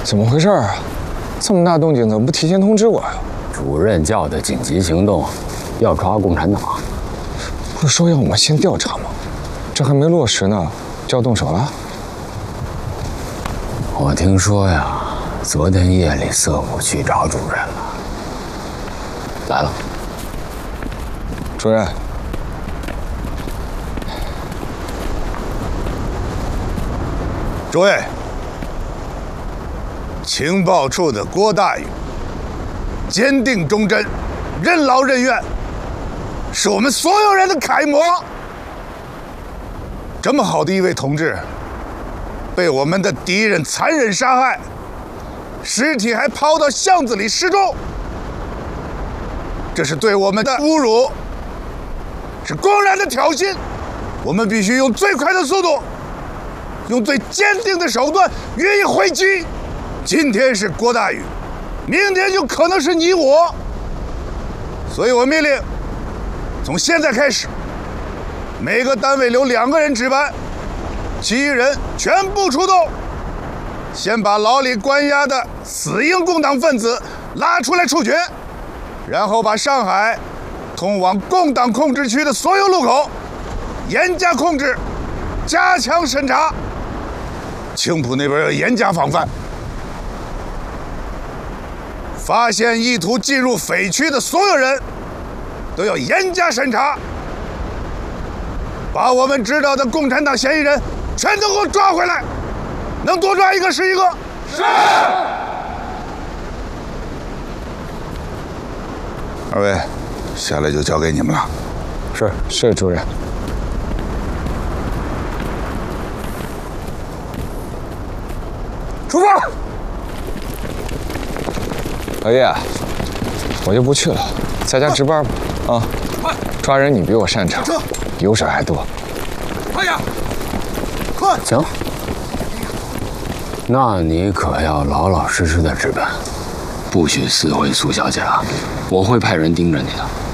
怎么回事啊？这么大动静，怎么不提前通知我呀？ 主任叫的紧急行动，要抓共产党。 不是说要我们先调查吗？这还没落实呢，就要动手了？ 我听说呀，昨天夜里色姆去找主任了。来了。 主任。 诸位，情报处的郭大宇，坚定忠贞，任劳任怨，是我们所有人的楷模。这么好的一位同志，被我们的敌人残忍杀害，尸体还抛到巷子里示众，这是对我们的侮辱，是公然的挑衅。我们必须用最快的速度。 用最坚定的手段予以回击。今天是郭大宇，明天就可能是你我。所以我命令，从现在开始，每个单位留2个人值班，其余人全部出动。先把牢里关押的死硬共党分子拉出来处决，然后把上海通往共党控制区的所有路口严加控制，加强审查。 青浦那边要严加防范，发现意图进入匪区的所有人，都要严加审查，把我们知道的共产党嫌疑人全都给我抓回来，能多抓一个是一个。是。二位，下来就交给你们了。 是主任。 出发！ 老叶，我就不去了，在家值班吧。啊，抓人你比我擅长，油水还多。 快点，快！ 行，那你可要老老实实的值班，不许撕毁苏小姐啊！我会派人盯着你的。